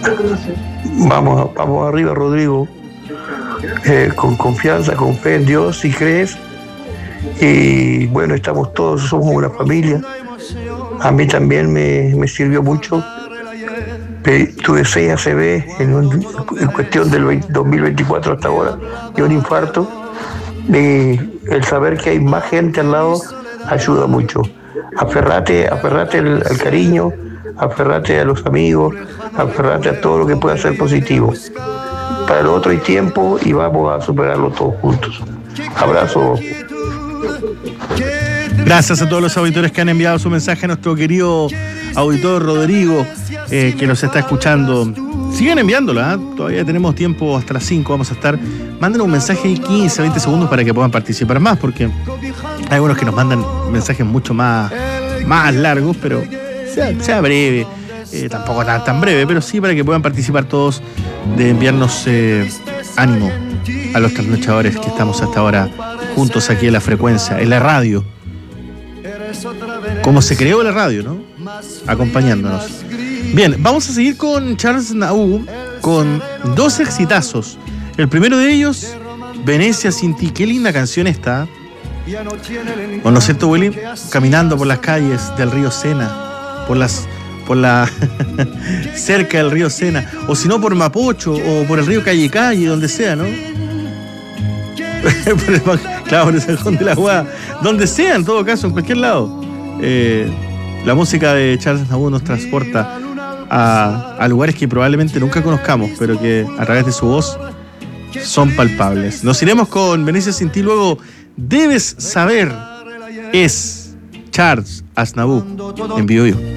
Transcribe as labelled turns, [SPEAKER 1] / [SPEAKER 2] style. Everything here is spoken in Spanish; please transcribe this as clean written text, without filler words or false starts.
[SPEAKER 1] Vamos arriba, Rodrigo, con confianza, con fe en Dios, si crees. Y bueno, estamos todos, somos una familia. A mí también me sirvió mucho. Tuve 6 ACV en cuestión del 2024 hasta ahora, y un infarto. Y el saber que hay más gente al lado ayuda mucho. Aferrate al cariño, aferrate a los amigos, aferrate a todo lo que pueda ser positivo. Para lo otro hay tiempo y vamos a superarlo todos juntos. Abrazo.
[SPEAKER 2] Gracias a todos los auditores que han enviado su mensaje, a nuestro querido auditor Rodrigo, que nos está escuchando. Sigan enviándolo, todavía tenemos tiempo hasta las 5, vamos a estar. Manden un mensaje de 15, 20 segundos para que puedan participar más, porque hay algunos que nos mandan mensajes mucho más largos, pero sea breve, tampoco tan breve, pero sí para que puedan participar todos, de enviarnos ánimo a los trasnochadores que estamos hasta ahora juntos aquí en la frecuencia, en la radio. Como se creó la radio, ¿no? Acompañándonos. Bien, vamos a seguir con Charles Aznavour con 2 exitazos. El primero de ellos, Venecia sin ti. Qué linda canción esta. ¿O no es cierto, Willy? Caminando por las calles del río Sena, por la cerca del río Sena, o si no por Mapocho, o por el río Calle, donde sea, ¿no? Claro, por el Sajón de la Guada, donde sea, en todo caso, en cualquier lado. La música de Charles Aznavour nos transporta a lugares que probablemente nunca conozcamos, pero que a través de su voz son palpables. Nos iremos con Venecia sin ti, luego Debes saber, es Charles Aznavour en Bio Bio.